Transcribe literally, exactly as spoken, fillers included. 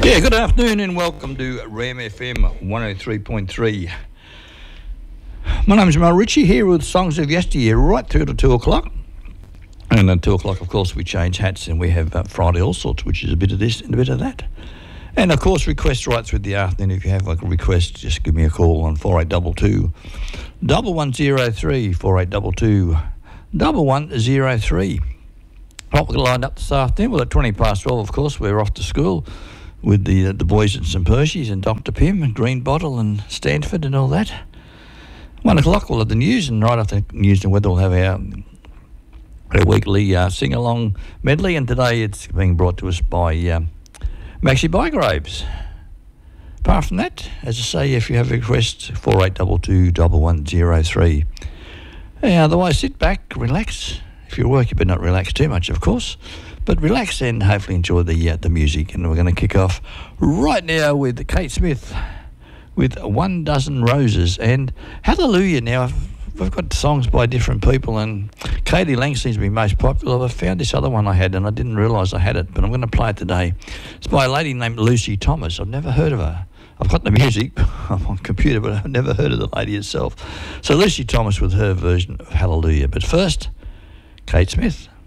Yeah, good afternoon and welcome to Ram F M one oh three point three. My name is Mel Ritchie here with songs of yesteryear right through to two o'clock. And at two o'clock, of course, we change hats and we have uh, Friday All Sorts, which is a bit of this and a bit of that. And, of course, requests right through the afternoon. If you have like a request, just give me a call on four eight two two, one one zero three, four eight two two, one one zero three. What we're lined up this afternoon, well, at twenty past twelve, of course, we're off to school with the uh, the boys at St Percy's and Doctor Pym and Green Bottle and Stanford and all that. One o'clock, we'll have the news, and right after news and weather, we'll have our, our weekly uh, sing-along medley, and today it's being brought to us by um, Maxie Bygraves. Apart from that, as I say, if you have a request, four eight two two, one one zero three. Yeah, otherwise, sit back, relax. If you're at work, you better not relax too much, of course. But relax and hopefully enjoy the uh, the music. And we're going to kick off right now with Kate Smith with One Dozen Roses and Hallelujah. Now, we've got songs by different people, and Katie Lang seems to be most popular. I found this other one I had, and I didn't realise I had it, but I'm going to play it today. It's by a lady named Lucy Thomas. I've never heard of her. I've got the music I'm on computer, but I've never heard of the lady herself. So Lucy Thomas with her version of Hallelujah. But first, Kate Smith.